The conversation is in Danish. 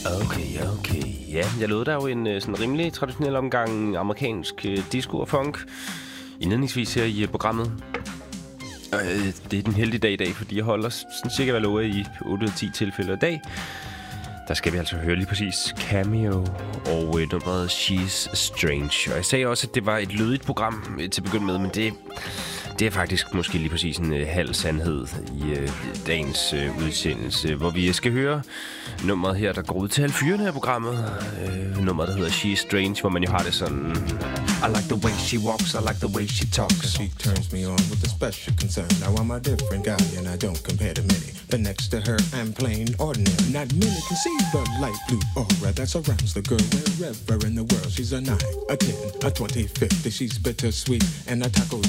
Okay. Ja, jeg lovede dig jo en sådan rimelig traditionel omgang amerikansk disco og funk indledningsvis her i programmet. Det er den heldige dag i dag, fordi jeg holder sådan cirka hvad lover i 8 ud af 10 tilfælde i dag. Der skal vi altså høre lige præcis Cameo og nummeret She's Strange. Og jeg sagde også, at det var et lødigt program til at begynde med, men det er faktisk måske lige præcis en halv sandhed i dagens udsendelse, hvor vi skal høre nummeret her, der går ud til alle fyrene af programmet. Nummeret, der hedder She's Strange, hvor man jo har det sådan... I like the way she walks, I like the way she talks. She turns me on with a special concern. Now I'm a different guy and I don't compare to many. But next to her I'm plain ordinary. Not many can see the light blue aura that surrounds the girl wherever in the world. She's a 9, a 10, a 20, 50. She's bittersweet and a taco